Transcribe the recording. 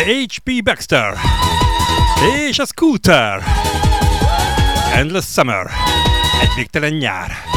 H.P. Baxter és a Scooter. Endless Summer. Egy végtelen nyár.